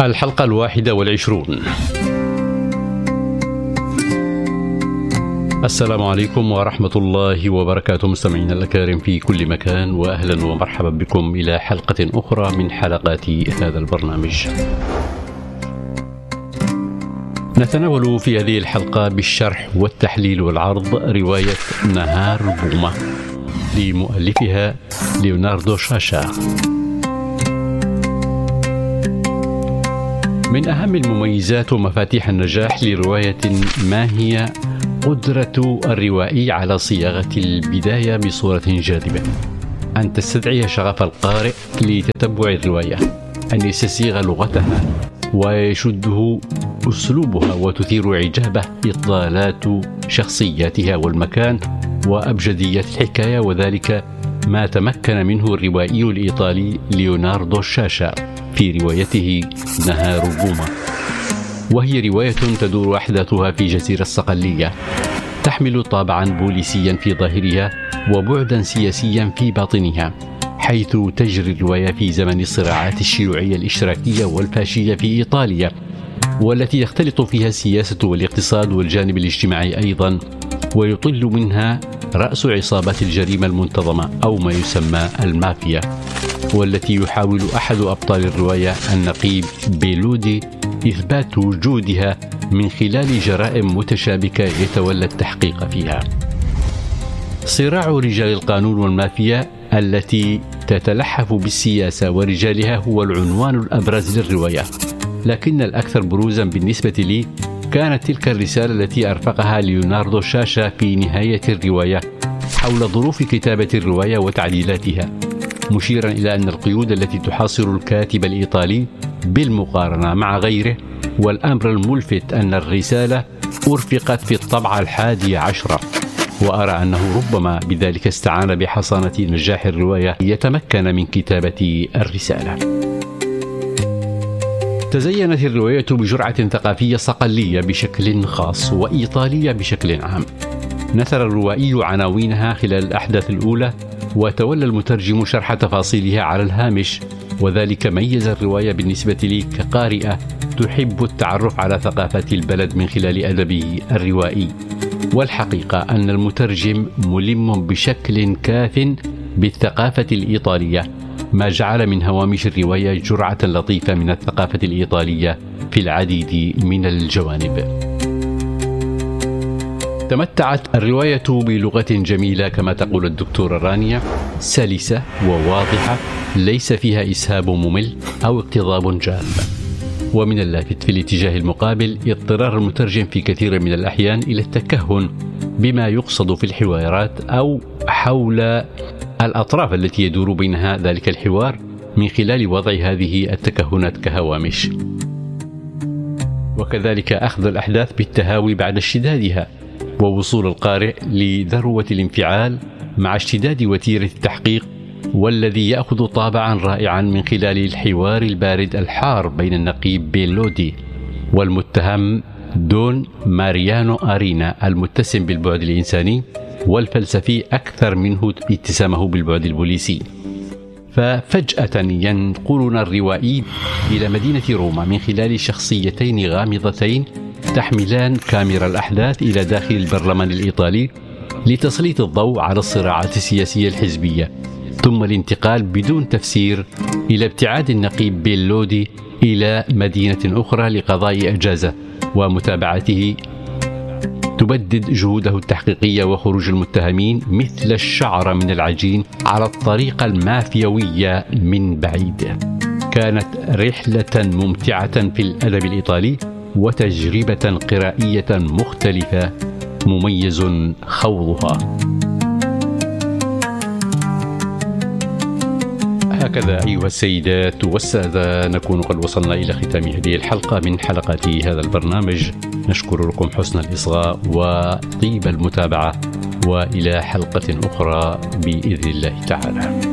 الحلقة 21. السلام عليكم ورحمة الله وبركاته مستمعينا الأكارم في كل مكان، وأهلا ومرحبا بكم إلى حلقة أخرى من حلقات هذا البرنامج. نتناول في هذه الحلقة بالشرح والتحليل والعرض رواية نهار بومة لمؤلفها ليوناردو شاشا. من أهم المميزات ومفاتيح النجاح لرواية ما هي قدرة الروائي على صياغة البداية بصورة جاذبة، أن تستدعي شغف القارئ لتتبع الرواية، أن يستسيغ لغتها ويشده أسلوبها وتثير إعجابه إطلالات شخصياتها والمكان وأبجديات الحكاية، وذلك ما تمكن منه الروائي الإيطالي ليوناردو شاشا في روايته نهار بومة، وهي رواية تدور أحداثها في جزيرة الصقلية، تحمل طابعا بوليسيا في ظاهرها وبعدا سياسيا في باطنها، حيث تجري الرواية في زمن الصراعات الشيوعية الاشتراكية والفاشية في إيطاليا، والتي يختلط فيها السياسة والاقتصاد والجانب الاجتماعي أيضا، ويطل منها رأس عصابات الجريمة المنتظمة أو ما يسمى المافيا، والتي يحاول أحد أبطال الرواية النقيب بيلودي إثبات وجودها من خلال جرائم متشابكة يتولى التحقيق فيها. صراع رجال القانون والمافيا التي تتلحف بالسياسة ورجالها هو العنوان الأبرز للرواية، لكن الأكثر بروزا بالنسبة لي كانت تلك الرسالة التي أرفقها ليوناردو شاشا في نهاية الرواية حول ظروف كتابة الرواية وتعديلاتها، مشيرا إلى أن القيود التي تحاصر الكاتب الإيطالي بالمقارنة مع غيره، والأمر الملفت أن الرسالة أرفقت في الطبعة 11، وأرى أنه ربما بذلك استعان بحصانة نجاح الرواية ليتمكن من كتابة الرسالة. تزينت الرواية بجرعة ثقافية صقلية بشكل خاص وإيطالية بشكل عام. نثر الروائي عناوينها خلال الأحداث الأولى، وتولى المترجم شرح تفاصيلها على الهامش، وذلك ميز الرواية بالنسبة لي كقارئة تحب التعرف على ثقافة البلد من خلال أدبه الروائي. والحقيقة أن المترجم ملم بشكل كاف بالثقافة الإيطالية، ما جعل من هوامش الرواية جرعة لطيفة من الثقافة الإيطالية في العديد من الجوانب. تمتعت الرواية بلغة جميلة كما تقول الدكتورة رانيا، سلسة وواضحة، ليس فيها إسهاب ممل أو اقتضاب جاف. ومن اللافت في الاتجاه المقابل اضطرار المترجم في كثير من الأحيان إلى التكهن بما يقصد في الحوارات أو حول الأطراف التي يدور بينها ذلك الحوار، من خلال وضع هذه التكهنات كهوامش، وكذلك أخذ الأحداث بالتهاوي بعد اشتدادها، ووصول القارئ لذروة الانفعال مع اشتداد وتيرة التحقيق، والذي يأخذ طابعا رائعا من خلال الحوار البارد الحار بين النقيب بيلودي والمتهم دون ماريانو أرينا، المتسم بالبعد الإنساني والفلسفي أكثر منه اتسامه بالبعد البوليسي. ففجأة ينقلنا الروائي إلى مدينة روما من خلال شخصيتين غامضتين تحملان كاميرا الأحداث إلى داخل البرلمان الإيطالي لتسليط الضوء على الصراعات السياسية الحزبية، ثم الانتقال بدون تفسير إلى ابتعاد النقيب بيلودي إلى مدينة أخرى لقضاء إجازة، ومتابعته تبدد جهوده التحقيقية وخروج المتهمين مثل الشعر من العجين على الطريقة المافيوية من بعيد. كانت رحلة ممتعة في الأدب الإيطالي وتجربة قرائية مختلفة مميز خوضها. هكذا أيها السيدات والسادة نكون قد وصلنا إلى ختام هذه الحلقة من حلقات هذا البرنامج. نشكر لكم حسن الإصغاء وطيب المتابعة، وإلى حلقة أخرى بإذن الله تعالى.